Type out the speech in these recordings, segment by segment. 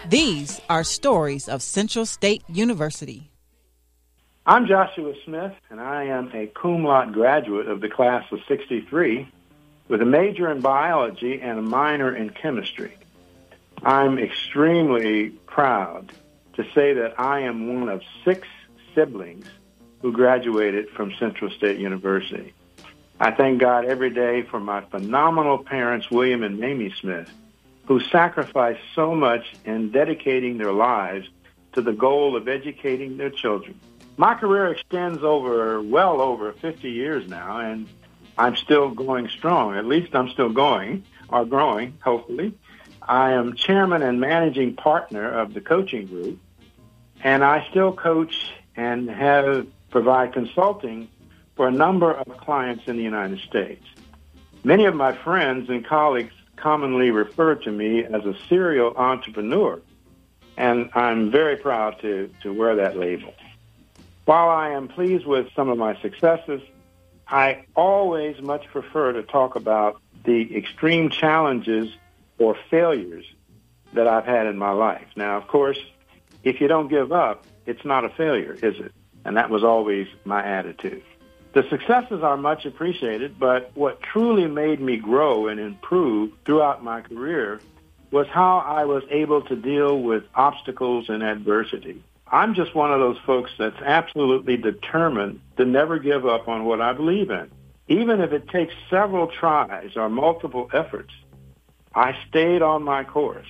These are stories of Central State University. I'm Joshua Smith, and I am a cum laude graduate of the class of 63 with a major in biology and a minor in chemistry. I'm extremely proud to say that I am one of 6 siblings who graduated from Central State University. I thank God every day for my phenomenal parents, William and Mamie Smith, who sacrificed so much in dedicating their lives to the goal of educating their children. My career extends well over 50 years now, and I'm still going strong. At least I'm still going, or growing, hopefully. I am chairman and managing partner of the coaching group, and I still coach and provide consulting for a number of clients in the United States. Many of my friends and colleagues commonly refer to me as a serial entrepreneur, and I'm very proud to wear that label. While I am pleased with some of my successes, I always much prefer to talk about the extreme challenges or failures that I've had in my life. Now, of course, if you don't give up, it's not a failure, is it? And that was always my attitude. The successes are much appreciated, but what truly made me grow and improve throughout my career was how I was able to deal with obstacles and adversity. I'm just one of those folks that's absolutely determined to never give up on what I believe in. Even if it takes several tries or multiple efforts, I stayed on my course.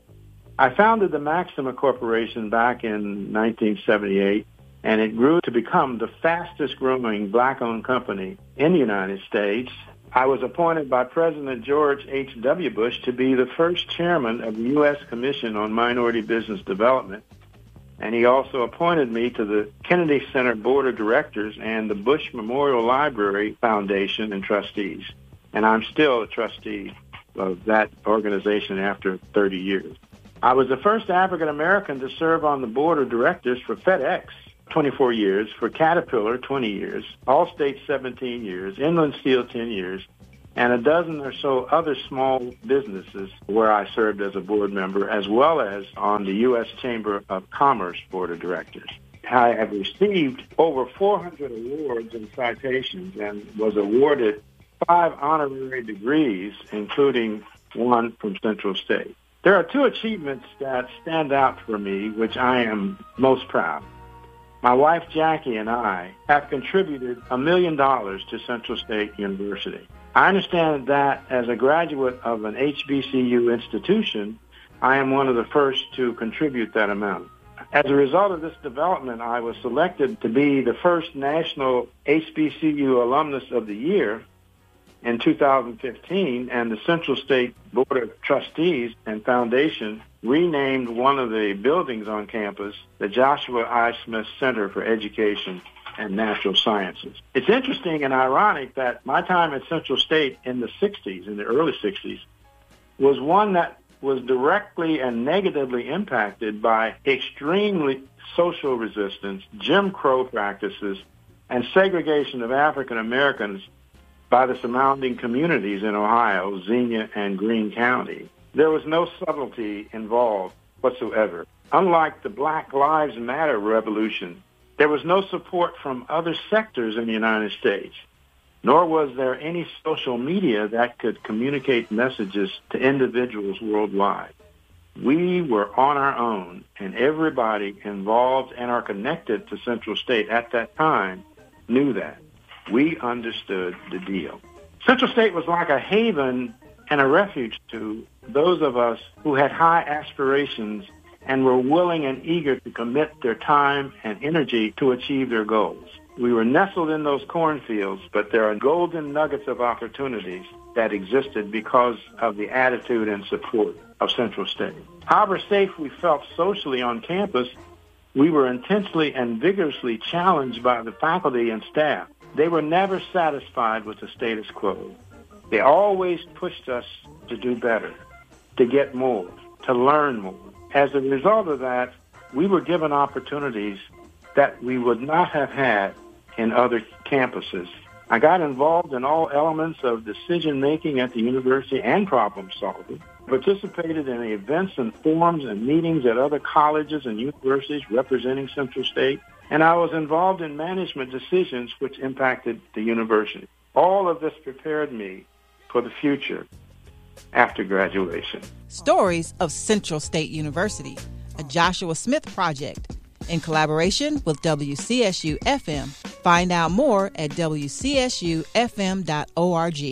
I founded the Maxima Corporation back in 1978, and it grew to become the fastest-growing black-owned company in the United States. I was appointed by President George H.W. Bush to be the first chairman of the U.S. Commission on Minority Business Development, and he also appointed me to the Kennedy Center Board of Directors and the Bush Memorial Library Foundation and trustees. And I'm still a trustee of that organization after 30 years. I was the first African-American to serve on the board of directors for FedEx, 24 years, for Caterpillar, 20 years, Allstate, 17 years, Inland Steel, 10 years, and a dozen or so other small businesses where I served as a board member, as well as on the U.S. Chamber of Commerce Board of Directors. I have received over 400 awards and citations and was awarded 5 honorary degrees, including one from Central State. There are 2 achievements that stand out for me, which I am most proud. My wife, Jackie, and I have contributed $1 million to Central State University. I understand that as a graduate of an HBCU institution, I am one of the first to contribute that amount. As a result of this development, I was selected to be the first National HBCU Alumnus of the Year in 2015, and the Central State Board of Trustees and Foundation renamed one of the buildings on campus the Joshua I. Smith Center for Education and Natural Sciences. It's interesting and ironic that my time at Central State in the early 60s, was one that was directly and negatively impacted by extremely social resistance, Jim Crow practices, and segregation of African Americans by the surrounding communities in Ohio, Xenia and Greene County. There was no subtlety involved whatsoever. Unlike the Black Lives Matter revolution, there was no support from other sectors in the United States, nor was there any social media that could communicate messages to individuals worldwide. We were on our own, and everybody involved and are connected to Central State at that time knew that. We understood the deal. Central State was like a haven and a refuge to those of us who had high aspirations and were willing and eager to commit their time and energy to achieve their goals. We were nestled in those cornfields, but there are golden nuggets of opportunities that existed because of the attitude and support of Central State. However safe we felt socially on campus, we were intensely and vigorously challenged by the faculty and staff. They were never satisfied with the status quo. They always pushed us to do better, to get more, to learn more. As a result of that, we were given opportunities that we would not have had in other campuses. I got involved in all elements of decision-making at the university and problem-solving. Participated in events and forums and meetings at other colleges and universities representing Central State, and I was involved in management decisions which impacted the university. All of this prepared me for the future after graduation. Stories of Central State University, a Joshua Smith project, in collaboration with WCSU-FM. Find out more at WCSUFM.org.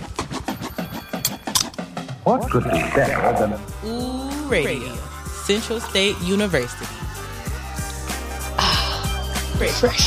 What could be better than Ooh Radio, Central State University. Fresh.